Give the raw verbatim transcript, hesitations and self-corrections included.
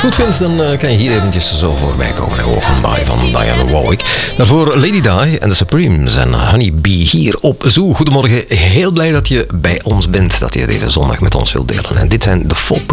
goed vindt, dan uh, kan je hier eventjes zo voorbij komen. Hè. Ogenbye van Diane Warwick. Daarvoor Lady Di en de Supremes en Honey Bee hier op Zoo. Goedemorgen, heel blij dat je bij ons bent, dat je deze zondag met ons wilt delen. En dit zijn de Folk